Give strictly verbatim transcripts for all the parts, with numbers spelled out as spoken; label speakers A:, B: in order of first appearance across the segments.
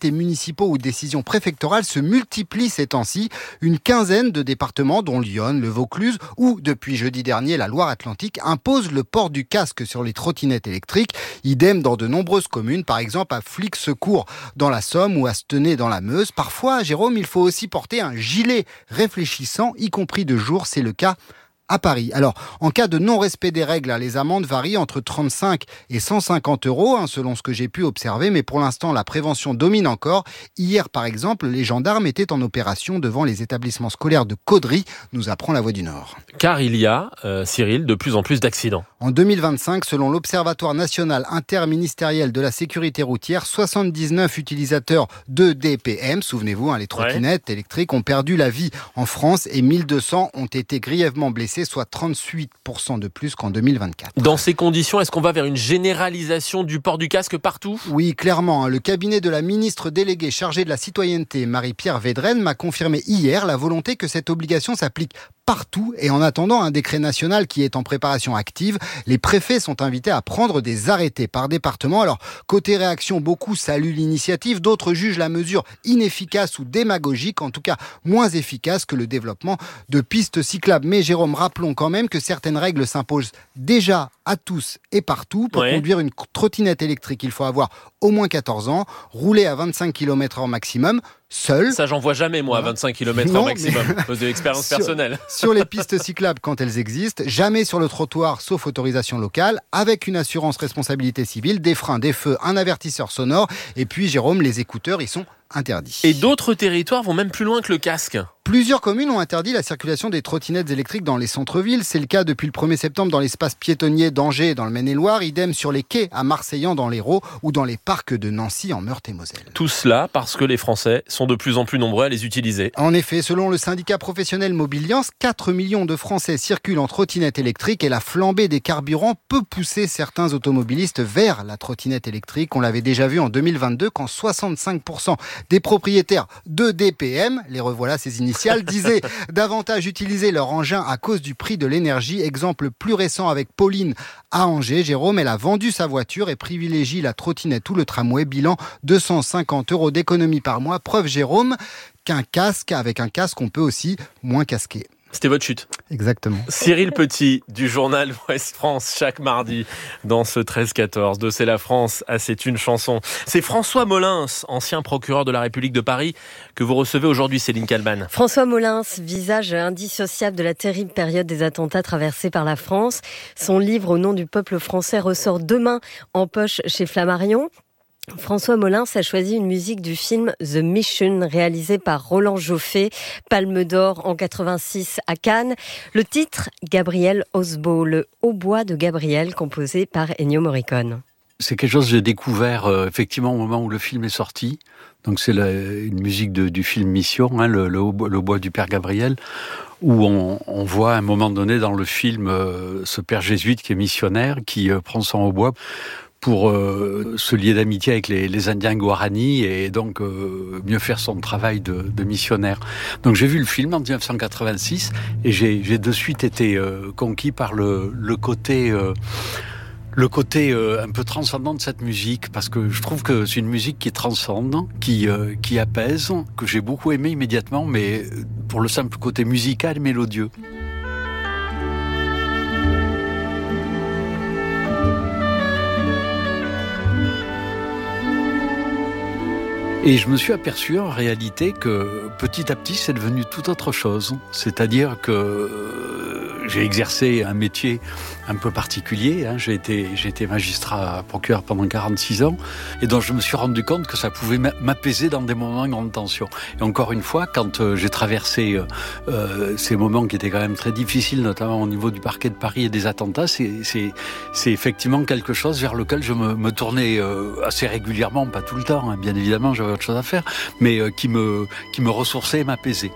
A: arrêtés municipaux ou décisions préfectorales se multiplient ces temps-ci. Une quinzaine de départements, dont Lyon, le Vaucluse ou, depuis jeudi dernier, la Loire-Atlantique, imposent le port du casque sur les trottinettes électriques. Idem dans de nombreuses communes, par exemple à Flix-Secours dans la Somme ou à Stenay dans la Meuse. Parfois, Jérôme, il faut aussi porter un gilet réfléchissant, y compris de jour. C'est le cas à Paris. Alors, en cas de non-respect des règles, les amendes varient entre trente-cinq et cent cinquante euros, hein, selon ce que j'ai pu observer, mais pour l'instant, la prévention domine encore. Hier, par exemple, les gendarmes étaient en opération devant les établissements scolaires de Caudry, nous apprend La Voix du Nord.
B: Car il y a, euh, Cyril, de plus en plus d'accidents.
A: En deux mille vingt-cinq, selon l'Observatoire national interministériel de la sécurité routière, soixante-dix-neuf utilisateurs de D P M, souvenez-vous, hein, les trottinettes ouais. électriques, ont perdu la vie en France et mille deux cents ont été grièvement blessés, soit trente-huit pour cent de plus qu'en deux mille vingt-quatre.
B: Dans ces conditions, est-ce qu'on va vers une généralisation du port du casque partout ?
A: Oui, clairement. Le cabinet de la ministre déléguée chargée de la citoyenneté, Marie-Pierre Védrenne, m'a confirmé hier la volonté que cette obligation s'applique partout. Et en attendant un décret national qui est en préparation active, les préfets sont invités à prendre des arrêtés par département. Alors, côté réaction, beaucoup saluent l'initiative, d'autres jugent la mesure inefficace ou démagogique, en tout cas moins efficace que le développement de pistes cyclables. Mais Jérôme, rappelons quand même que certaines règles s'imposent déjà à tous et partout. Pour ouais. conduire une trottinette électrique, il faut avoir au moins quatorze ans, rouler à vingt-cinq kilomètres heure maximum, seul.
B: Ça, j'en vois jamais, moi, à vingt-cinq kilomètres heure maximum. Mais... de l'expérience
A: sur,
B: personnelle.
A: Sur les pistes cyclables, quand elles existent, jamais sur le trottoir, sauf autorisation locale, avec une assurance responsabilité civile, des freins, des feux, un avertisseur sonore. Et puis, Jérôme, les écouteurs, ils sont interdits.
B: Et d'autres territoires vont même plus loin que le casque.
A: Plusieurs communes ont interdit la circulation des trottinettes électriques dans les centres-villes. C'est le cas depuis le premier septembre dans l'espace piétonnier d'Angers dans le Maine-et-Loire, idem sur les quais à Marseillan dans l'Hérault ou dans les parcs de Nancy en Meurthe-et-Moselle.
B: Tout cela parce que les Français sont de plus en plus nombreux à les utiliser.
A: En effet, selon le syndicat professionnel Mobiliance, quatre millions de Français circulent en trottinette électrique et la flambée des carburants peut pousser certains automobilistes vers la trottinette électrique. On l'avait déjà vu en deux mille vingt-deux quand soixante-cinq pour cent des propriétaires de D P M, les revoilà ces initiales, disaient davantage utiliser leur engin à cause du prix de l'énergie. Exemple plus récent avec Pauline à Angers. Jérôme, elle a vendu sa voiture et privilégie la trottinette ou le tramway. Bilan deux cent cinquante euros d'économie par mois. Preuve, Jérôme, qu'un casque, avec un casque, on peut aussi moins casquer.
B: C'était votre chute.
A: Exactement.
B: Cyril Petit, du journal Ouest France, chaque mardi, dans ce treize quatorze de C'est la France à C'est une chanson. C'est François Molins, ancien procureur de la République de Paris, que vous recevez aujourd'hui, Céline Kalman.
C: François Molins, visage indissociable de la terrible période des attentats traversés par la France. Son livre Au nom du peuple français ressort demain en poche chez Flammarion. François Molins a choisi une musique du film The Mission, réalisé par Roland Joffé, Palme d'Or en quatre-vingt-six à Cannes. Le titre, Gabriel Osbo, le hautbois de Gabriel, composé par Ennio Morricone.
D: C'est quelque chose que j'ai découvert euh, effectivement au moment où le film est sorti. Donc c'est la, une musique de, du film Mission, hein, le, le, le hautbois du père Gabriel, où on, on voit à un moment donné dans le film euh, ce père jésuite qui est missionnaire, qui euh, prend son hautbois pour euh, se lier d'amitié avec les, les Indiens Guarani et donc euh, mieux faire son travail de, de missionnaire. Donc j'ai vu le film en dix-neuf cent quatre-vingt-six et j'ai, j'ai de suite été euh, conquis par le, le côté... Euh, le côté euh, un peu transcendant de cette musique, parce que je trouve que c'est une musique qui transcende, qui, euh, qui apaise, que j'ai beaucoup aimé immédiatement, mais pour le simple côté musical et mélodieux. Et je me suis aperçu en réalité que petit à petit c'est devenu tout autre chose. C'est-à-dire que j'ai exercé un métier un peu particulier. Hein. J'ai été, j'ai été magistrat procureur pendant quarante-six ans et donc je me suis rendu compte que ça pouvait m'apaiser dans des moments de grande tension. Et encore une fois, quand j'ai traversé euh, ces moments qui étaient quand même très difficiles, notamment au niveau du parquet de Paris et des attentats, c'est, c'est, c'est effectivement quelque chose vers lequel je me, me tournais euh, assez régulièrement, pas tout le temps, hein, bien évidemment, j'avais autre chose à faire, mais euh, qui me, qui me ressourçait et m'apaisait.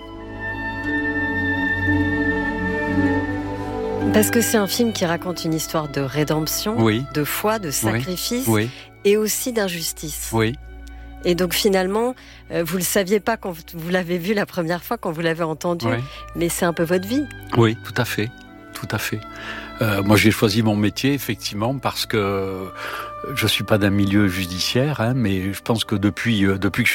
C: Parce que c'est un film qui raconte une histoire de rédemption,
D: oui.
C: de foi, de sacrifice,
D: oui. Oui.
C: et aussi d'injustice.
D: Oui.
C: Et donc finalement, euh, vous le saviez pas quand vous l'avez vu la première fois, quand vous l'avez entendu, oui. mais c'est un peu votre vie.
D: Oui, tout à fait, tout à fait. Euh, moi, j'ai choisi mon métier effectivement parce que je suis pas d'un milieu judiciaire, hein, mais je pense que depuis euh, depuis que je suis